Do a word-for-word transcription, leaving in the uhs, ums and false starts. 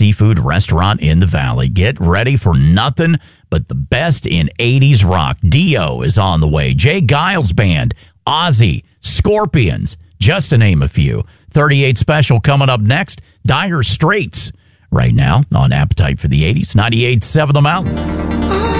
seafood restaurant in the Valley. Get ready for nothing but the best in eighties rock. Dio is on the way. Jay Giles Band, Ozzy, Scorpions, just to name a few. thirty-eight Special coming up next. Dire Straits right now on Appetite for the eighties. ninety-eight point seven The Mountain.